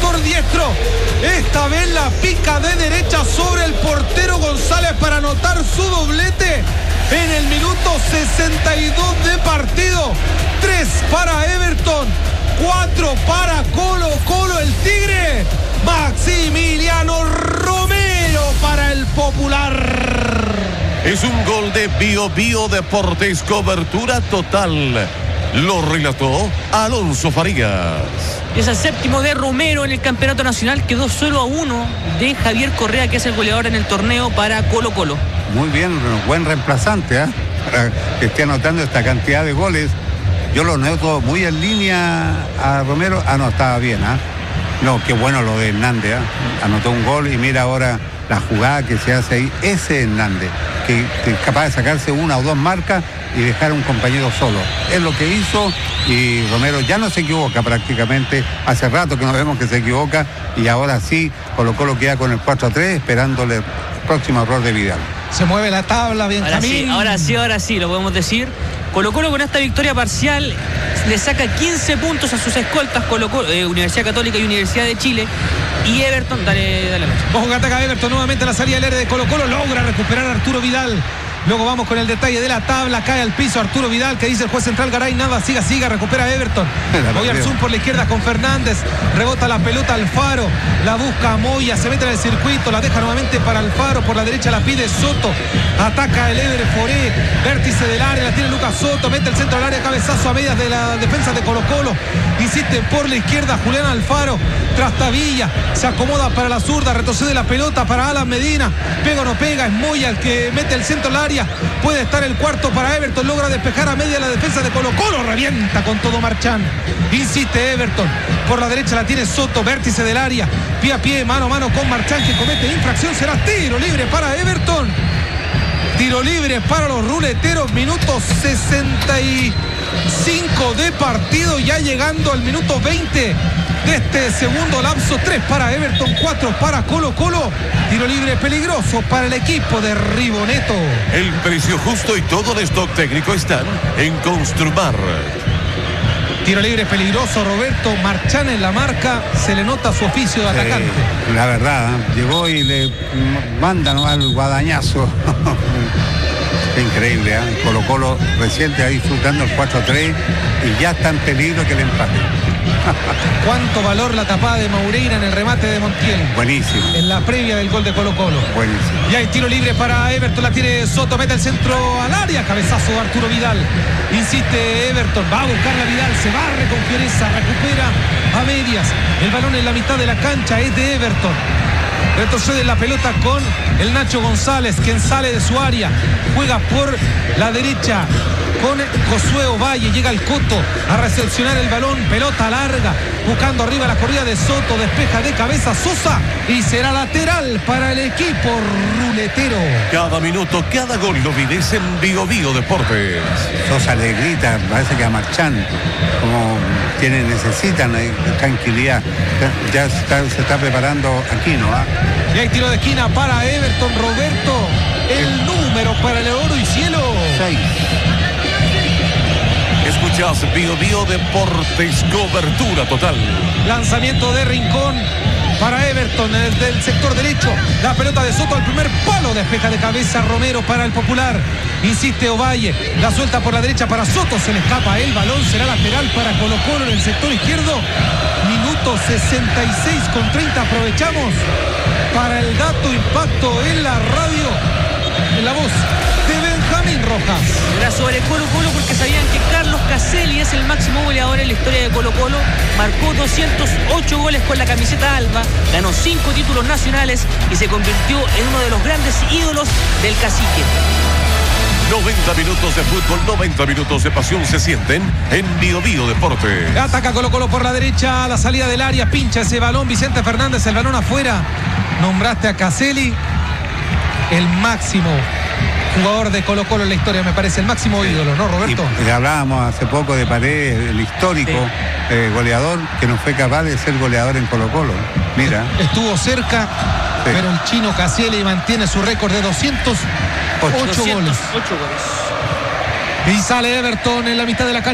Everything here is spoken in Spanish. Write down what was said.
sector diestro. Esta vez la pica de derecha sobre el portero González para anotar su doblete en el minuto 62 de partido. 3 para Everton, 4 para Colo Colo, el Tigre. Maximiliano Romero para el Popular. Es un gol de Bio Bio Deportes, cobertura total. Lo relató Alonso Farías. Es el séptimo de Romero en el campeonato nacional. Quedó solo a 1 de Javier Correa, que es el goleador en el torneo para Colo Colo. Muy bien, buen reemplazante, ¿eh? Para que esté anotando esta cantidad de goles. Yo lo noto muy en línea a Romero. No, estaba bien, ¿ah? No, qué bueno lo de Hernández, ¿eh? Anotó un gol y mira ahora la jugada que se hace ahí. Ese Hernández, que es capaz de sacarse 1 o 2 marcas y dejar a un compañero solo. Es lo que hizo y Romero ya no se equivoca prácticamente. Hace rato que no vemos que se equivoca y ahora sí Colo Colo queda con el 4-3 esperándole el próximo error de Vidal. Se mueve la tabla, Benjamín. Ahora sí, lo podemos decir. Colo Colo con esta victoria parcial le saca 15 puntos a sus escoltas, Universidad Católica y Universidad de Chile. Y Everton, dale. Ojo que ataca Everton nuevamente a la salida del área de Colo Colo. Logra recuperar a Arturo Vidal. Luego vamos con el detalle de la tabla. Cae al piso Arturo Vidal, que dice el juez central Garay. Nada, siga, recupera Everton. Oyarzún por la izquierda con Fernández. Rebota la pelota Alfaro. La busca Moya, se mete en el circuito. La deja nuevamente para Alfaro. Por la derecha la pide Soto. Ataca el Ever Foré. Vértice del área, la tiene Lucas Soto. Mete el centro del área, cabezazo a medias de la defensa de Colo Colo. Insiste por la izquierda Julián Alfaro. Trastabilla, se acomoda para la zurda. Retrocede la pelota para Alan Medina. Pega o no pega, es Moya el que mete el centro del área. Puede estar el cuarto para Everton. Logra despejar a media la defensa de Colo Colo. Revienta con todo Marchán. Insiste Everton. Por la derecha la tiene Soto. Vértice del área. Pie a pie, mano a mano con Marchán, que comete infracción. Será tiro libre para Everton. Tiro libre para los ruleteros. Minuto 65 de partido. Ya llegando al minuto 20 de este segundo lapso. 3 para Everton, 4 para Colo Colo. Tiro libre peligroso para el equipo de Riboneto. El precio justo y todo el stock técnico están en Construmar. Tiro libre peligroso, Roberto Marchán en la marca. Se le nota su oficio de atacante. La verdad, llegó y le manda al guadañazo. Increíble, ¿eh? Colo Colo reciente ahí disfrutando el 4-3 y ya está en peligro que le empate. Cuánto valor la tapada de Moureira en el remate de Montiel. Buenísimo. En la previa del gol de Colo Colo. Buenísimo. Y hay tiro libre para Everton, la tiene Soto, mete el centro al área, cabezazo de Arturo Vidal. Insiste Everton, va a buscar la Vidal, se barre con fiereza, recupera a medias. El balón en la mitad de la cancha es de Everton. Retrocede la pelota con el Nacho González, quien sale de su área. Juega por la derecha con Josué Ovalle. Llega el Coto a recepcionar el balón. Pelota larga, buscando arriba la corrida de Soto. Despeja de cabeza Sosa y será lateral para el equipo ruletero. Cada minuto, cada gol lo vives en Bio Bio Deportes. Sosa le grita, parece que a Marchán, como necesitan tranquilidad. Ya se está preparando Aquino, ¿ah? Y hay tiro de esquina para Everton. Roberto, el número para el oro y cielo. 6. Escuchás Bio Bio Deportes, cobertura total. Lanzamiento de Rincón para Everton desde el sector derecho. La pelota de Soto al primer palo. Despeja de cabeza Romero para el Popular. Insiste Ovalle. La suelta por la derecha para Soto. Se le escapa el balón. Será lateral para Colo Colo en el sector izquierdo. Minuto 66 con 30. Aprovechamos para el dato impacto en la radio. En la voz de Benjamín Rojas. Era sobre Colo Colo porque sabían que Carlos Caselli es el máximo goleador en la historia de Colo Colo. Marcó 208 goles con la camiseta alba, ganó 5 títulos nacionales y se convirtió en uno de los grandes ídolos del cacique. 90 minutos de fútbol, 90 minutos de pasión se sienten en Bio Bio Deportes. Ataca Colo Colo por la derecha, la salida del área, pincha ese balón Vicente Fernández, el balón afuera. Nombraste a Caselli el máximo jugador de Colo Colo en la historia, me parece el máximo ídolo, ¿no, Roberto? Y hablábamos hace poco de Paredes, el histórico goleador que no fue capaz de ser goleador en Colo Colo. Mira. Estuvo cerca, pero el chino Caselli mantiene su récord de 208 goles. 208 goles. Y sale Everton en la mitad de la cancha.